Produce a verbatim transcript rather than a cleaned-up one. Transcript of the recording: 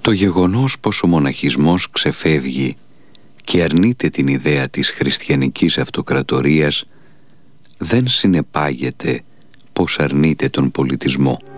Το γεγονός πως ο μοναχισμός ξεφεύγει και αρνείται την ιδέα της χριστιανικής αυτοκρατορίας δεν συνεπάγεται πως αρνείται τον πολιτισμό.